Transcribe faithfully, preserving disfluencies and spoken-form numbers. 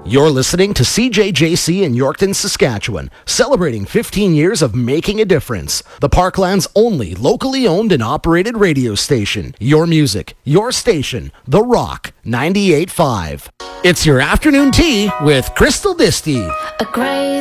You're listening to C J J C in Yorkton, Saskatchewan, celebrating fifteen years of making a difference. The Parkland's only locally owned and operated radio station. Your music, your station, The Rock ninety-eight point five. It's your afternoon tea with Crystal Disty. A great